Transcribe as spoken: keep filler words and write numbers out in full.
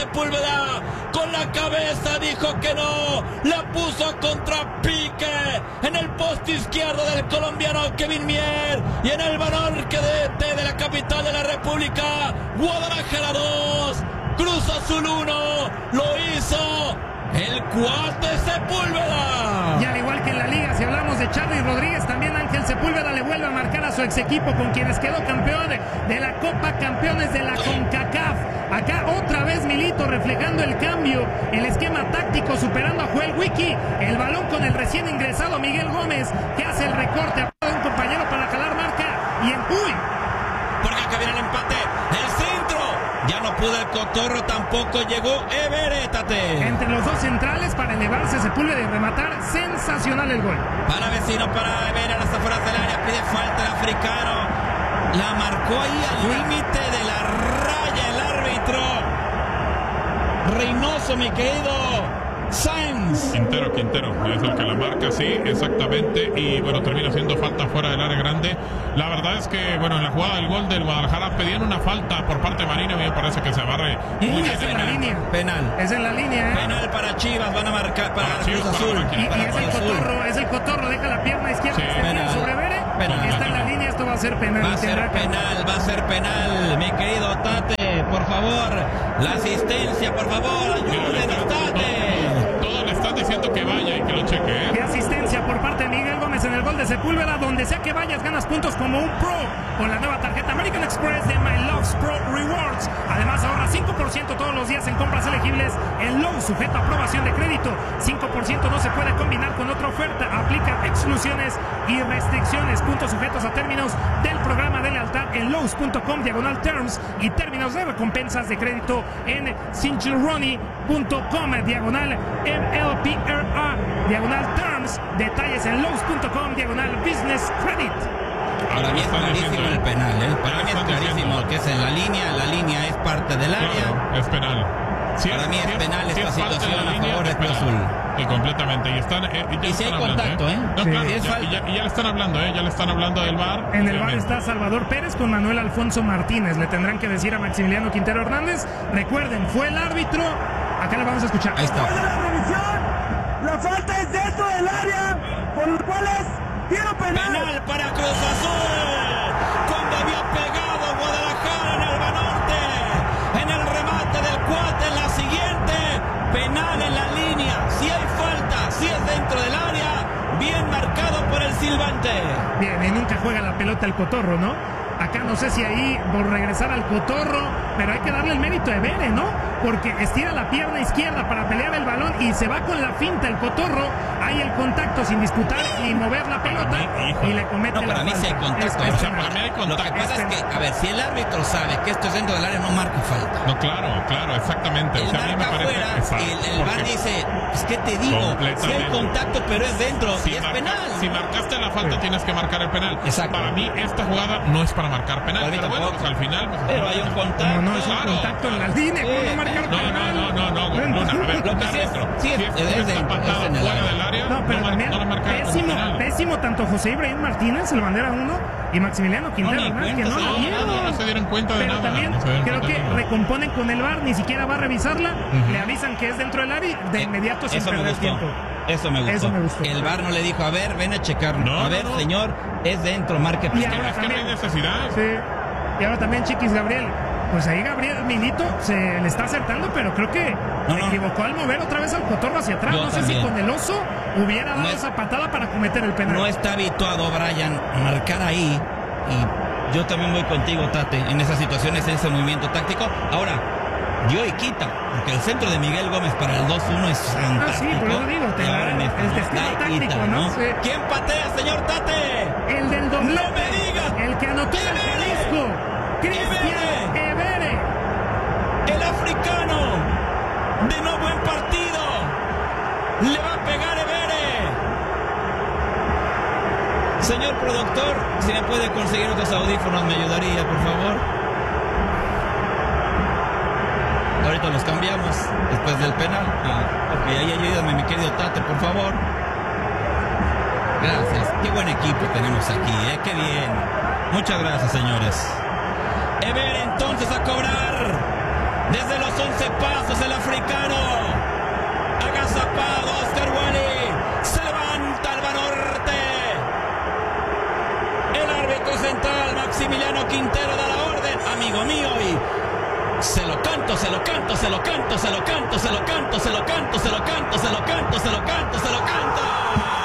Sepúlveda con la cabeza dijo que no, la puso contra pique en el poste izquierdo del colombiano Kevin Mier y en el balón que de, de la capital de la República. Guadalajara dos, Cruz Azul uno, lo hizo el cuate Sepúlveda. Y al igual que en la liga, si hablamos de Charly Rodríguez, también Ángel Sepúlveda le vuelve a marcar a su ex equipo con quienes quedó campeón de la Copa Campeones de la CONCACAF. Acá otra vez Milito reflejando el cambio, el esquema táctico, superando a Joel Wiki. El balón con el recién ingresado Miguel Gómez, que hace el recorte a un compañero para jalar marca. Y en uy, porque acá viene el empate, el centro. Ya no pudo el Cotorro, tampoco llegó Everétate. Entre los dos centrales para elevarse Sepúlveda y rematar. Sensacional el gol. Para Vecino, para Evere, a las afueras del área, pide falta el africano. La marcó ahí al límite de la raya el árbitro Reynoso, mi querido Sainz. Quintero, Quintero, es el que la marca, sí, exactamente. Y bueno, termina siendo falta fuera del área grande. La verdad es que, bueno, en la jugada del gol del Guadalajara pedían una falta por parte de Marina. A mí me parece que se barre. Y es en la línea. Penal. Es en la línea, ¿eh? Penal para Chivas, van a marcar para, para Cruz Azul. Y, y es el Cotorro, es el Cotorro, deja la pierna izquierda, sí, penal. sobre Vere. Penal. Está en la línea, esto va a ser penal. Va a ser penal, va a ser penal, mi querido Tate, por favor. La asistencia, por favor, ayúdenos, Tate. Todos le están diciendo que vaya y que lo cheque, ¿eh? Qué asistencia por parte de Miguel Gómez en el gol de Sepúlveda. Donde sea que vayas, ganas puntos como un pro con la nueva tarjeta American Express de My Loves Pro Rewards. Además, ahorra cinco por ciento todos los días en compras elegibles en Lowe's, sujeto a aprobación de crédito. cinco por ciento no se puede combinar con otra oferta. Aplica exclusiones y restricciones. Puntos sujetos a términos del programa de lealtad en Lowe's punto com diagonal terms y términos de recompensas de crédito en cinchironi punto com diagonal M L P R A diagonal terms. Detalles en Lowe's punto com diagonal business credit. Para mí es clarísimo el penal, ¿eh? Para mí es clarísimo que es en la línea, la línea es parte del área. Claro, es penal. Si Para es, mí es si penal si esta es situación a línea, favor de Cruz Azul. Y completamente. Y están, eh, ya y si hay hablando, contacto, ¿eh? ¿eh? No, sí. claro, si ya, ya, y ya le están hablando, ¿eh? Ya le están hablando del V A R. En el V A R está Salvador Pérez con Manuel Alfonso Martínez. Le tendrán que decir a Maximiliano Quintero Hernández. Recuerden, fue el árbitro. Acá lo vamos a escuchar. Ahí está. La revisión. La falta es dentro del área, por lo cual es tiro penal. Penal para Cruz Azul. Cuando había pegado Guadalajara en el Banorte, en el remate del cuate, en la siguiente, penal en la línea. Si hay falta, si es dentro del área, bien marcado por el silbante. Bien, y nunca juega la pelota el Cotorro, ¿no? Acá no sé si ahí por regresar al Cotorro, pero hay que darle el mérito a Evere, ¿no? Porque estira la pierna izquierda para pelear el balón y se va con la finta el Cotorro. Hay el contacto sin disputar ni mover la pelota y le comete no, para la mí falta. sí hay contacto. Es, o sea, es para mí hay contacto. Lo que pasa es, es que, a ver, si el árbitro sabe que esto es dentro del área, no marca falta. No, claro, claro, exactamente. El o sea, marca a mí me parece afuera, exacto, y el, el V A R dice, pues qué te digo, si hay contacto pero es dentro, si y es marca, penal. Si marcaste la falta, sí, tienes que marcar el penal. Exacto. Para mí esta jugada no es para marcar penal, pero bueno, pues al final... Pues, pero hay un contacto. No, no es un claro, contacto en la línea, eh, ¿cómo marcar no, penal? No, no, no, no, Luna, a ver, lo que sí es, sí, si es, es, es es patada fuera del área, no, pero no, también no la marca pésimo, pésimo tanto José Ibrahim Martínez, el bandera uno, y Maximiliano Quintero, no, ¿verdad? Que no, no, la no, no, no se dieron cuenta de pero nada. también no creo que recomponen con el V A R, ni siquiera va a revisarla, uh-huh. Le avisan que es dentro del área, de inmediato sin Eso perder tiempo. Eso me gustó. Eso me gustó. El V A R no le dijo, a ver, ven a checarlo. No, a ver, no, no. señor, es dentro, marque. Y es que, es que no hay necesidad. Sí. Y ahora también Chiquis Gabriel. Pues ahí Gabriel Milito se le está acertando, pero creo que no, se no. equivocó al mover otra vez al Cotorro hacia atrás. Yo no sé también. si con el oso hubiera dado no es, esa patada para cometer el penal. No está habituado Brian a marcar ahí. Y yo también voy contigo, Tate, en esas situaciones, en ese movimiento táctico. Ahora, dio y quita, porque el centro de Miguel Gómez para el dos uno es fantástico. Ah, sí, por eso digo, te da el, el destino táctico, quita, ¿no? ¿no? Sí. ¿Quién patea, señor Tate? El del doblete. ¡No me digas! El que anotó el Jalisco. Cristian Evere. El africano. De no buen partido. Le va a pegar Evere. Señor productor, si me puede conseguir otros audífonos, me ayudaría, por favor. Ahorita los cambiamos después del penal. Ah, ok, ahí ayúdame, mi querido Tate, por favor. Gracias. Qué buen equipo tenemos aquí, ¿eh? Qué bien. Muchas gracias, señores. Evere entonces a cobrar. Desde los once pasos el africano. Agazapado Oscar Wally. Se levanta el Banorte. El árbitro central Maximiliano Quintero da la orden. Amigo mío, y se lo canto, se lo canto, se lo canto, se lo canto, se lo canto, se lo canto, se lo canto, se lo canto, se lo canto, se lo canto.